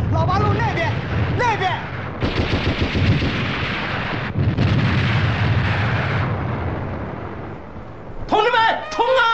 老八路那边，那边。同志们，冲啊！